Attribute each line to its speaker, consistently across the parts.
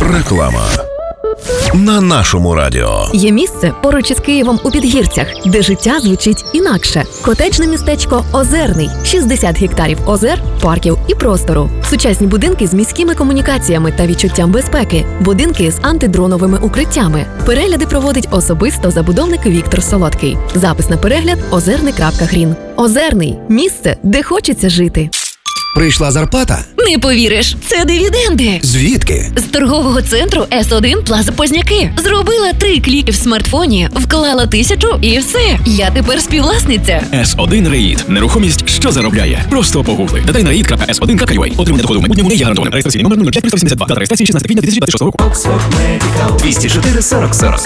Speaker 1: Реклама. На нашому радіо.
Speaker 2: Є місце поруч із Києвом у Підгірцях, де життя звучить інакше. Котеджне містечко Озерний. 60 гектарів озер, парків і простору. Сучасні будинки з міськими комунікаціями та відчуттям безпеки. Будинки з антидроновими укриттями. Перегляди проводить особисто забудовник Віктор Солодкий. Запис на перегляд – озерний.грін. Озерний – місце, де хочеться жити.
Speaker 3: Прийшла зарплата?
Speaker 4: Не повіриш, це дивіденди.
Speaker 3: Звідки?
Speaker 4: З торгового центру С1 Плаза Позняки. Зробила 3 кліки в смартфоні, вклала 1000 і все. Я тепер співвласниця.
Speaker 5: С1 Реїд. Нерухомість, що заробляє. Просто погугли. Деталі на reid.s1.ua. Отримання доходу в майбутньому не є гарантованим. Реєстраційний номер 05382. Дата реєстрації 16 квітня 2026 року.
Speaker 6: Oxford Medical 204 40 40.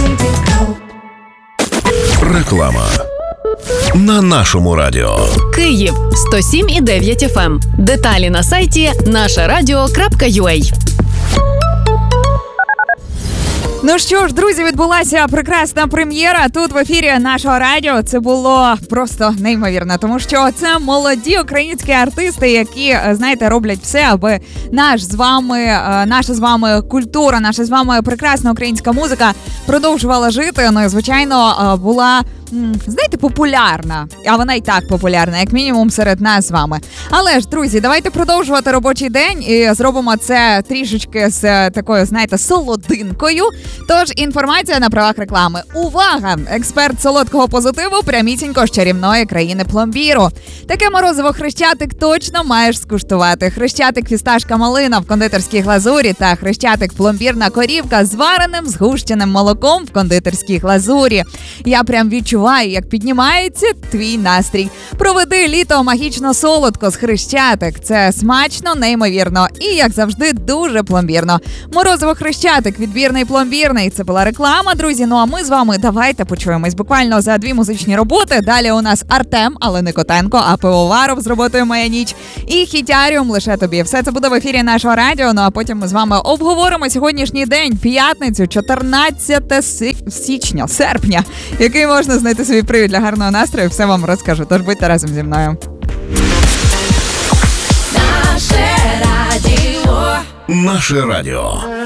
Speaker 1: Реклама. На нашому радіо.
Speaker 2: Київ 107,9 FM. Деталі на сайті нашарадіо.ua.
Speaker 7: Ну що ж, друзі, відбулася прекрасна прем'єра тут в ефірі нашого радіо. Це було просто неймовірно, тому що це молоді українські артисти, які, знаєте, роблять все, аби наша з вами культура, наша з вами прекрасна українська музика продовжувала жити. Ну і, звичайно, була, знаєте, популярна. А вона і так популярна, як мінімум, серед нас з вами. Але ж, друзі, давайте продовжувати робочий день і зробимо це трішечки з такою, знаєте, солодинкою. Тож, інформація на правах реклами. Увага! Експерт солодкого позитиву прямісінько з чарівної країни пломбіру. Таке морозиво Хрещатик точно маєш скуштувати. Хрещатик фісташка малина в кондитерській глазурі та Хрещатик пломбірна корівка з вареним згущеним молоком в кондитерській глазурі. Я прям відчуваю, як піднімається твій настрій. Проведи літо магічно солодко з Хрещатик. Це смачно, неймовірно і, як завжди, дуже пломбірно. Морозиво Хрещатик, відбірний пломбірний. Це була реклама, друзі. Ну а ми з вами давайте почуємось буквально за 2 музичні роботи. Далі у нас Артем, але не Котенко, а Пивоваров з роботою «Моя ніч». І Хітяріум «Лише тобі». Все це буде в ефірі нашого радіо. Ну а потім ми з вами обговоримо сьогоднішній день, п'ятницю, 14 серпня, який можна знайти собі привід для гарного настрою. Все вам розкажу. Тож будьте разом зі мною.
Speaker 1: Наше радіо.